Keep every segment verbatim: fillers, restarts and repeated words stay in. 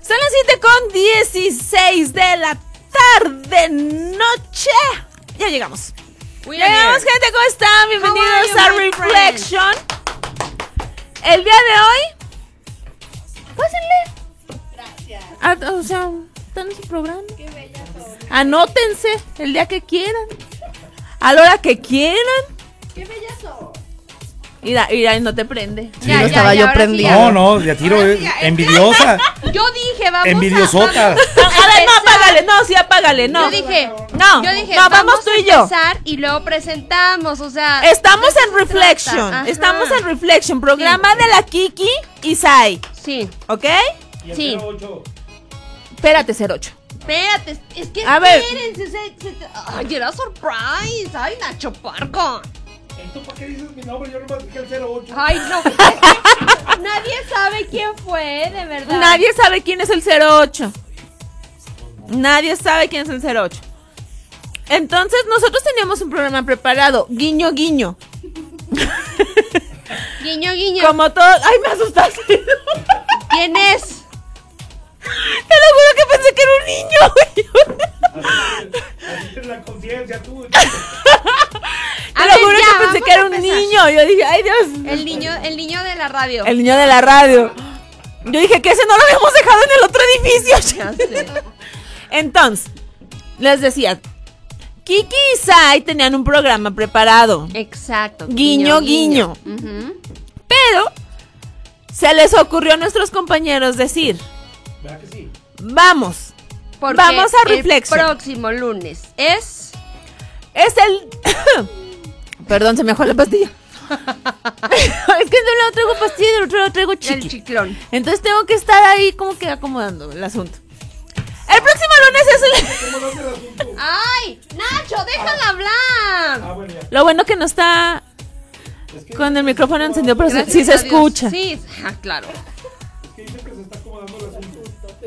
Son las siete con dieciséis de la tarde, noche. Ya llegamos. We Ya llegamos, here. Gente, ¿cómo están? Bienvenidos you, a Reflection. Friend? El día de hoy, pásenle. Gracias. Ah, o sea, están en su programa. Qué bella soy. Anótense el día que quieran, a la hora que quieran. Qué bella soy. Mira, mira, no te prende. Sí, ya, no ya, estaba ya, yo prendida. No, no, ya tiro, eh, envidiosa. Yo dije, vamos Envidiosota. a... A ver, no, apágale, no, sí, apágale, no. Yo dije, no, yo dije, no, vamos, vamos tú a y yo. empezar y luego presentamos, o sea... Estamos en Reflection, estamos en Reflection, programa sí. de la Kiki y Sai. Sí. ¿Ok? Sí. cero ocho. Espérate, cero ocho. Espérate, es que a ver. espérense, se, se, ay, era surprise, ay, Nacho Parco. ¿Entonces para qué dices mi nombre? Yo nomás dije el cero ocho. Ay, no, es que nadie sabe quién fue, de verdad. Nadie sabe quién es el cero ocho. Nadie sabe quién es el cero ocho. Entonces, nosotros teníamos un programa preparado, guiño, guiño. Guiño, guiño. Como todo, ay, me asustaste. ¿Quién es? Te lo juro que pensé que era un niño. Así tienes la conciencia tú. Te lo juro ya, que pensé que era un niño. Yo dije, ay Dios. El niño, el niño de la radio. El niño de la radio. Yo dije que ese no lo habíamos dejado en el otro edificio. Ya sé. Entonces, les decía, Kiki y Sai tenían un programa preparado. Exacto. Guiño, guiño. guiño. Uh-huh. Pero se les ocurrió a nuestros compañeros decir, ¿verdad que sí? Vamos. Porque vamos a Reflection. El próximo lunes es... Es el... Perdón, se me bajó la pastilla. Es que no traigo pastilla y del otro lado traigo chiqui. El chiclón. Entonces tengo que estar ahí como que acomodando el asunto. El próximo lunes es el... ¿Cómo no hace el asunto? ¡Ay! ¡Nacho, déjala ah. hablar! Ah, bueno, ya. Lo bueno que no está es que con el micrófono encendido, pero sí, sí se escucha. Sí, ah, claro. Es que dice que se está acomodando el asunto.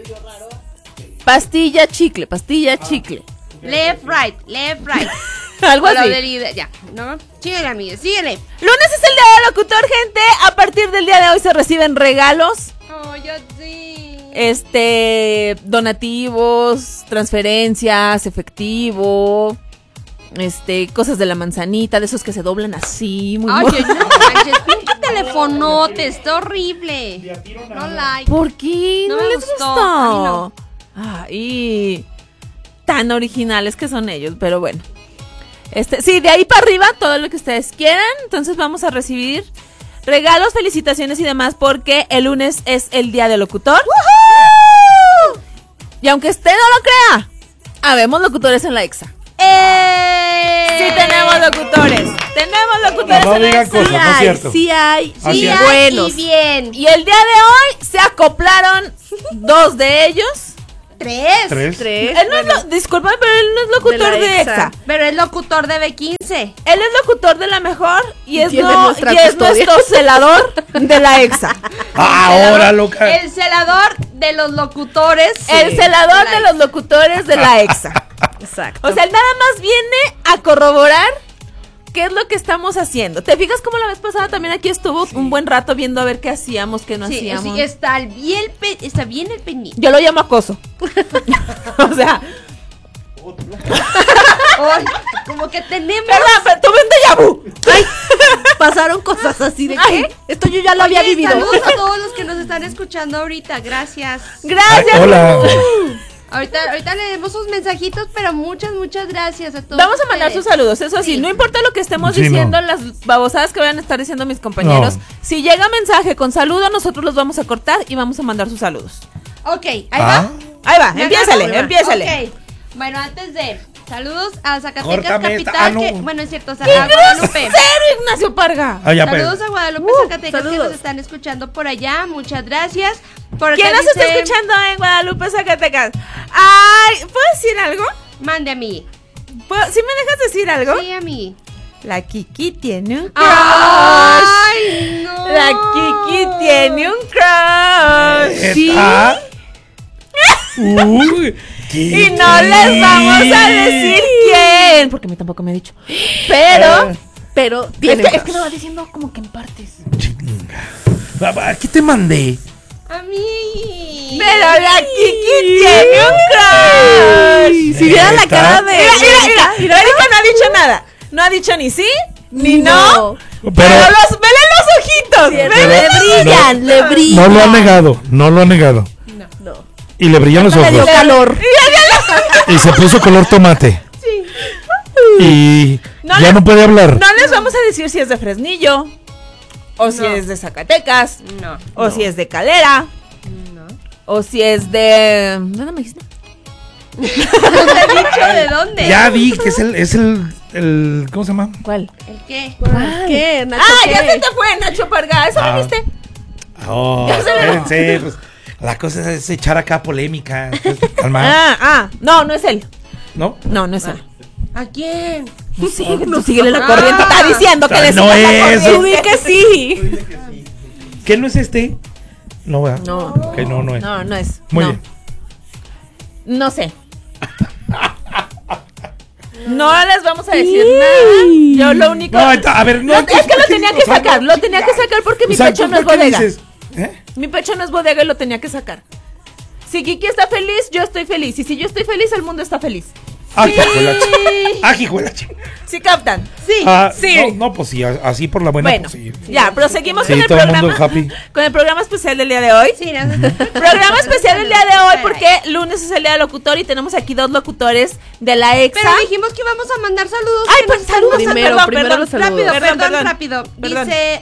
Pastilla chicle, pastilla ah. chicle. Left, right, left, right. Algo así. Del, ya, ¿no? Síguele, amiga, síguele. Lunes es el día del locutor, gente. A partir del día de hoy se reciben regalos. Oh, ya sí. Este, donativos, transferencias, efectivo, este, cosas de la manzanita, de esos que se doblan así. Muy Oye, no manches, pinche telefonote, está horrible. No like. ¿Por qué? No, ¿No me les gustó. gustó? A mí no. Ay, tan originales que son ellos, pero bueno. Este, sí, de ahí para arriba, todo lo que ustedes quieran. Entonces vamos a recibir regalos, felicitaciones y demás, porque el lunes es el día del locutor. ¡Woohoo! Y aunque usted no lo crea, habemos locutores en la EXA. ¡Eh! Sí tenemos locutores. Tenemos locutores no, no en la digan EXA. cosas, Sí no es hay, cierto. sí hay, Así sí es. buenos. Y bien. Y el día de hoy se acoplaron dos de ellos. ¿Tres? Tres. Tres. Él no Bueno. es lo, disculpa, pero él no es locutor de, de EXA. Pero es locutor de B quince. Él es locutor de la mejor y es, Tiene no, nuestra y es custodia. nuestro celador de la EXA. Ahora, loca. El celador de los locutores. El sí, celador de, de la los locutores de la EXA. Exacto. O sea, él nada más viene a corroborar qué es lo que estamos haciendo. ¿Te fijas cómo la vez pasada también aquí estuvo sí. un buen rato viendo a ver qué hacíamos, qué no sí, hacíamos? Sí, está bien, pe- está bien el pendiente. Yo lo llamo acoso. O sea... Ay, como que tenemos... Perdón, pero tuve un déjà vu. Ay, pasaron cosas así de que... Ay, esto yo ya lo Oye, había vivido. Saludos a todos los que nos están escuchando ahorita, gracias. Gracias. Ay, hola. Ahorita, ahorita leemos sus mensajitos, pero muchas, muchas gracias a todos. Vamos a mandar ustedes. sus saludos, eso sí, Sí. no importa lo que estemos Sí, diciendo, no. las babosadas que vayan a estar diciendo mis compañeros. No. Si llega mensaje con saludo, nosotros los vamos a cortar y vamos a mandar sus saludos. Ok, ahí Ah. va. Ahí va, ¿Me empiézale, agarro? empiézale. Ok, bueno, antes de... Saludos a Zacatecas Córtame Capital, esta- ah, no. que, bueno, es cierto, o sea, ¡Qué a Guadalupe. grosero, Ignacio Parga! Ah, ya, Saludos pues. a Guadalupe, Uh, Zacatecas, saludos. que nos están escuchando por allá, muchas gracias. Por ¿Quién acá nos está dice, escuchando en Guadalupe, Zacatecas? Ay, ¿puedo decir algo? Mande a mí. ¿Puedo- ¿Sí me dejas decir algo? Sí, a mí. La Kiki tiene un crush. ¡Ay, no! La Kiki tiene un crush. ¿Sí? ¿Está? Uy, Y no les vamos a decir quién, porque a mí tampoco me ha dicho. Pero, Eh. pero, es Tiene que, crush. es que me va diciendo como que en partes. Chinga. Aquí te mandé. A mí. Pero la tiene un crush. Si vieran la ¿Está? cara de Mira, mira, mira, mira. Erika no ha dicho nada. No ha dicho ni sí, ni no. No. Pero, Pero los, vele los ojitos. Le Vele. brillan, le brillan. no lo ha negado, no lo ha negado. No. Y le brillan los Le dio ojos. calor. Y se puso color tomate. Y No ya le- no puede hablar. No les vamos a decir si es de Fresnillo, o si No. es de Zacatecas, No. o si es de Calera, No. o si es de... ¿Dónde me dijiste? ¿No te he dicho de dónde? Ya vi que es el, es el, el ¿cómo se llama? ¿Cuál? ¿El qué? ¿Qué, Nacho? Ah, qué? ya se te fue, Nacho Parga. ¿Eso Ah. me viste? Oh, espérense, pues, la cosa es echar acá polémica. Pues, calma, Ah, ah, no, no es él. ¿no? No, no es él. ¿A quién? Tú sigue, tú síguele la corriente. Está diciendo que Ah, le no sigas la es. Tú di corriente. que sí. ¿Qué no es este? No, ¿verdad? No. Que no, no es. No, no es. Muy no. bien. No sé. No les vamos a decir Sí. nada. Yo lo único. No, enta- a ver, no, No, entonces, es que lo ¿por qué tenía dices? que O sea, sacar. no, Lo tenía que sacar porque mi O sea, pecho ¿tú no es por qué bodega. dices? ¿Eh? Mi pecho no es bodega y lo tenía que sacar. Si Kiki está feliz, yo estoy feliz. Y si yo estoy feliz, el mundo está feliz. Ah, hijuela, ch- ah, hijuela, ch- ¿Sí captan? Sí. Ah, sí. No, no, pues sí, a- así por la buena. Bueno, Pues sí. ya, proseguimos Sí, con el todo el programa. mundo happy. Con el programa especial del día de hoy. Sí, no. Programa especial del día de hoy porque lunes es el día del locutor y tenemos aquí dos locutores de la EXA. Pero dijimos que íbamos a mandar saludos. Ay, que pues nos saludos, están Primero, perdón, primero perdón. los saludos. Rápido, Perdón, perdón, perdón. rápido. Perdón. Dice,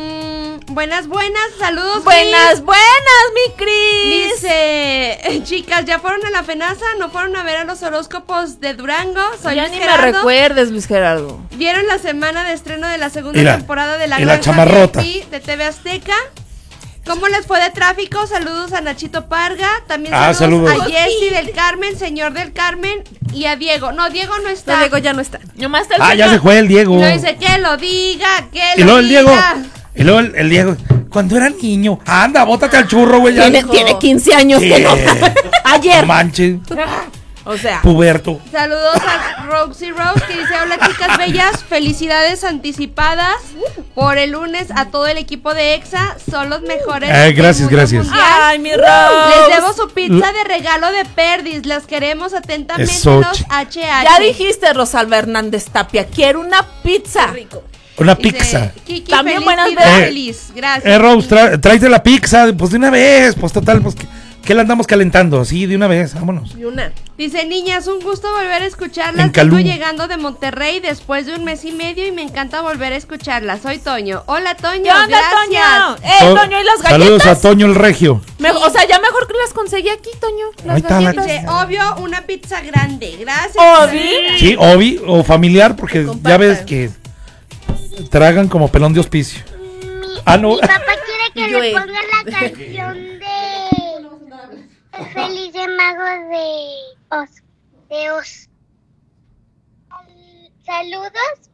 mm, buenas, buenas, saludos. Buenas, Cris. buenas, mi Cris. Dice, chicas, ¿ya fueron a la FENASA? ¿No fueron a ver a los horóscopos de Durango? Soy Ya Luis ni me Gerardo. recuerdes, Luis Gerardo. ¿Vieron la semana de estreno de la segunda Mira, temporada de La y la Granja chamarrota. V I P de T V Azteca? ¿Cómo les fue de tráfico? Saludos a Nachito Parga. También Ah, saludos, saludos. a Jessy del Carmen, señor del Carmen y a Diego. No, Diego no está. No, Diego ya no está. Nomás está el Ah, ya señor. se fue el Diego. No dice que lo diga, que Y lo luego el diga. Diego. Y luego el, el Diego. Cuando era niño. Anda, bótate al churro, güey. ya. Tiene, Hijo. tiene quince años Sí. que no. No Ayer. manches. O sea. Puberto. Saludos a Roxy Rose que dice, hola chicas bellas, felicidades anticipadas por el lunes a todo el equipo de EXA, son los mejores. Ay, del gracias, mundo gracias. mundial. Ay, mi Rose. Les debo su pizza de regalo de Perdis, las queremos atentamente Eso, los ch- H H. Ya dijiste, Rosalba Hernández Tapia, quiero una pizza. Una Dice, pizza. Kiki, También feliz buenas vida, veces. feliz, gracias. Eh, Rose, tra- tráete la pizza. Pues de una vez. Pues total, pues que, que la andamos calentando. Así, de una vez. Vámonos. Y una. Dice, niñas, un gusto volver a escucharlas. En Calú. Vengo llegando de Monterrey después de un mes y medio y me encanta volver a escucharlas. Soy Toño. Hola, Toño. ¿Qué onda, gracias. Toño? Eh, To- Toño, ¿y las Saludos galletas? a Toño el Regio. Me- o sea, ya mejor que las conseguí aquí, Toño. Las Ahí está la- galletas. Dice, obvio, una pizza grande. Gracias. Obi. Sí, Obi o familiar, porque ya Compartan. ves que tragan como pelón de hospicio. Ah, no. Mi papá quiere que Yo, le eh. ponga la canción de Felices Magos de Oz. De Oz. Saludos